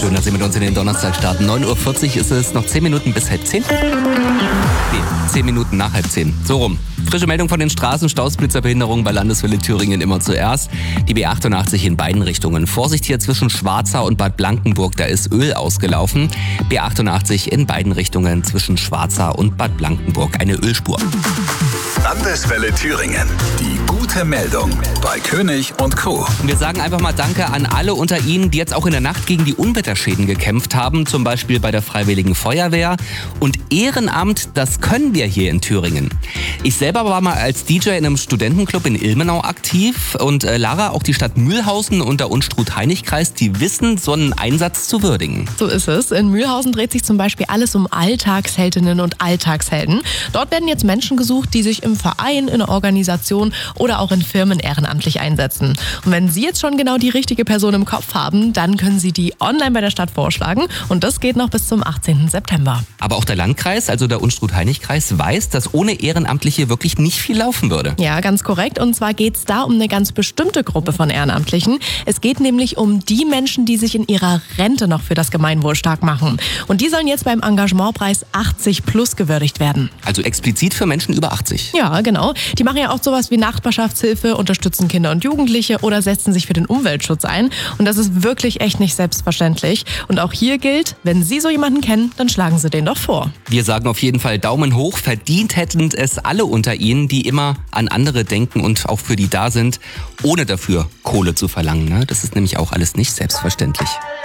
Schön, dass Sie mit uns in den Donnerstag starten. 9.40 Uhr ist es, noch 10 Minuten bis 9:30. Nee, 10 Minuten nach 9:30. So rum. Frische Meldung von den Straßenstaus, Blitzerbehinderungen bei Landeswelle Thüringen immer zuerst. Die B88 in beiden Richtungen. Vorsicht hier zwischen Schwarzau und Bad Blankenburg, da ist Öl ausgelaufen. B88 in beiden Richtungen zwischen Schwarzau und Bad Blankenburg. Eine Ölspur. Landeswelle Thüringen. Die gute Meldung bei König und Co. Wir sagen einfach mal Danke an alle unter Ihnen, die jetzt auch in der Nacht gegen die Unwetterschäden gekämpft haben. Zum Beispiel bei der Freiwilligen Feuerwehr. Und Ehrenamt, das können wir hier in Thüringen. Ich selber war mal als DJ in einem Studentenclub in Ilmenau aktiv. Und Lara, auch die Stadt Mühlhausen und der Unstrut-Heinig-Kreis, die wissen, so einen Einsatz zu würdigen. So ist es. In Mühlhausen dreht sich zum Beispiel alles um Alltagsheldinnen und Alltagshelden. Dort werden jetzt Menschen gesucht, die sich im Verein, in einer Organisation oder auch in Firmen ehrenamtlich einsetzen. Und wenn Sie jetzt schon genau die richtige Person im Kopf haben, dann können Sie die online bei der Stadt vorschlagen. Und das geht noch bis zum 18. September. Aber auch der Landkreis, also der Unstrut-Heinig-Kreis, weiß, dass ohne Ehrenamtliche wirklich nicht viel laufen würde. Ja, ganz korrekt. Und zwar geht es da um eine ganz bestimmte Gruppe von Ehrenamtlichen. Es geht nämlich um die Menschen, die sich in ihrer Rente noch für das Gemeinwohl stark machen. Und die sollen jetzt beim Engagementpreis 80 plus gewürdigt werden. Also explizit für Menschen über 80. Ja, genau. Die machen ja auch sowas wie Nachbarschaftshilfe, unterstützen Kinder und Jugendliche oder setzen sich für den Umweltschutz ein. Und das ist wirklich echt nicht selbstverständlich. Und auch hier gilt, wenn Sie so jemanden kennen, dann schlagen Sie den doch vor. Wir sagen auf jeden Fall Daumen hoch. Verdient hätten es alle unter Ihnen, die immer an andere denken und auch für die da sind, ohne dafür Kohle zu verlangen. Ne? Das ist nämlich auch alles nicht selbstverständlich.